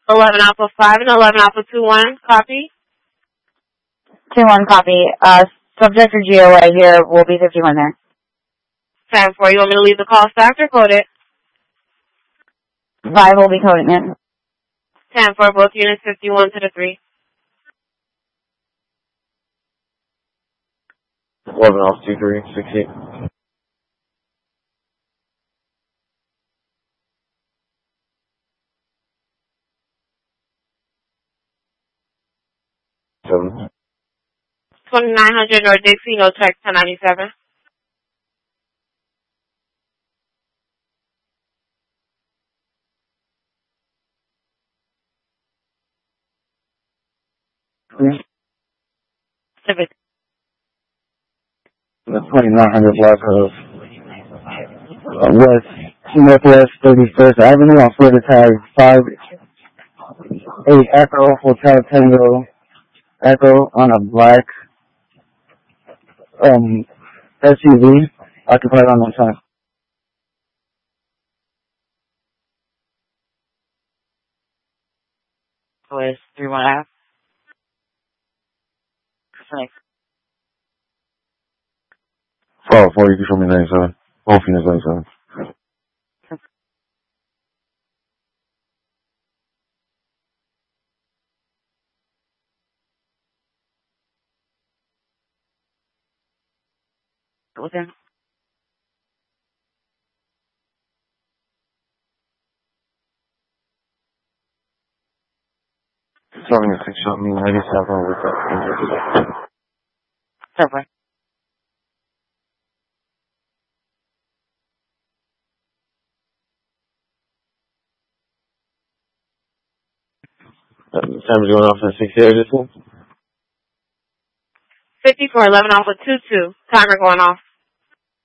11 Alpha 5 and 11 Alpha 2-1. Copy. 2-1 copy. Subject or GOA here will be 51 there. 10-4, you want me to leave the call stacked or code it? 5 will be coding it. 10-4, both units 51 to the 3. 11 Alpha 2-3, 68. 7. 2900 North Dixie, no check 1097. Civic. The 2900 block of Northwest 31st Avenue on Florida tag 58 Echo, Hotel Tango Echo on a black SUV occupied on one side. Was 3-1 F. Thanks. 4, you can show me 97. Both units 97. What's in? Something to show me 97 with that. Subway. Time's going off at 68 this one? 54, 11 Alpha 2-2. Timer going off.